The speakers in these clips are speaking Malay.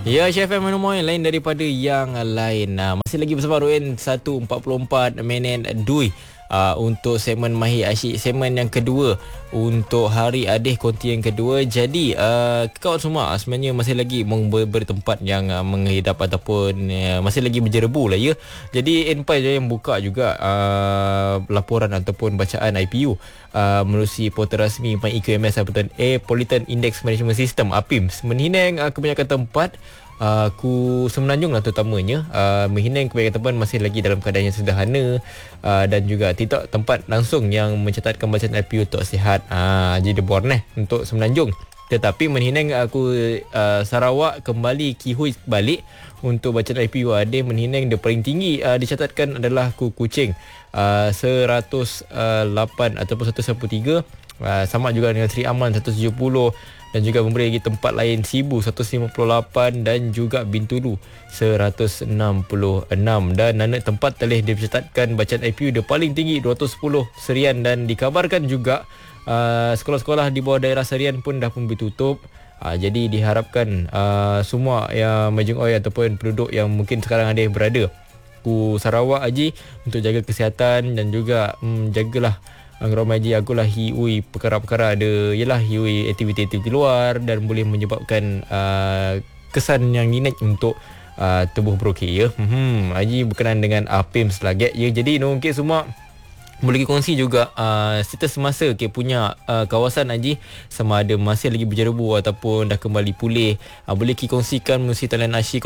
Ya, Chef M Menemoy lain daripada yang lain. Masih lagi bersama Ruin 1.44 minit Dui. Untuk segmen Mahir Asyik, segmen yang kedua untuk Hari Adih konti yang kedua. Jadi kawan semua sebenarnya masih lagi bertempat yang menghidap ataupun masih lagi berjerebu lah ya. Jadi Enpai je yang buka juga laporan ataupun bacaan IPU melalui portal rasmi EQMS ataupun Air Pollutant Index Management System APIMS menghinang kebanyakan tempat Semenanjung lah terutamanya menghinang kebanyakan tempat masih lagi dalam keadaan yang sederhana dan juga tidak tempat langsung yang mencatatkan bacaan IPU tak sihat. Jadi debuan untuk Semenanjung. Tetapi menghinang Sarawak kembali kihui balik untuk bacaan IPU ada menghinang dia paling tinggi dicatatkan adalah Kuching 108 ataupun 193. Sama juga dengan Seri Aman 170 dan juga memberi lagi tempat lain Sibu 158 dan juga Bintulu 166 dan Nanak tempat telah dicatatkan bacaan IPU dia paling tinggi 210 serian dan dikabarkan juga sekolah-sekolah di bawah daerah serian pun dah pun ditutup. Jadi diharapkan semua yang Majung Oi ataupun penduduk yang mungkin sekarang ada berada Sarawak Haji untuk jaga kesihatan dan juga jagalah Anggaran Haji agulah hiui perkara-perkara ada ialah hiui aktiviti-aktiviti luar dan boleh menyebabkan kesan yang niat untuk tubuh berokey ya. Haji berkenaan dengan APIMS lagi ya. Jadi mungkin semua boleh kongsi juga status semasa punya kawasan Haji sama ada masih lagi berjerebu ataupun dah kembali pulih. Boleh kongsikan melalui talian Asyik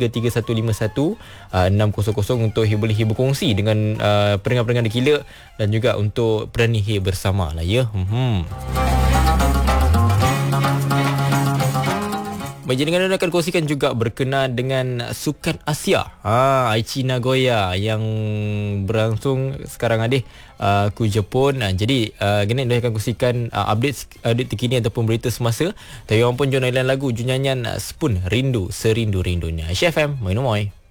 033151 600 untuk boleh berkongsi dengan pendengar-pendengar Kila dan juga untuk berani bersama lah ya. Baik, dengan anda akan kongsikan juga berkenaan dengan Sukan Asia Aichi Nagoya yang berlangsung sekarang ada ku Jepun. Jadi gini anda akan kongsikan update terkini ataupun berita semasa. Tapi orang pun join lagu junyanyan Spoon Rindu Serindu-rindunya. Chef M Menemoy.